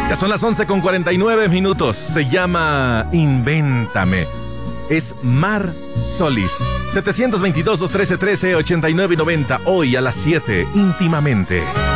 Ya son las 11:49. Se llama Invéntame. Es Mar Solís. 722-213-13-89 y 90. Hoy a las 7, íntimamente.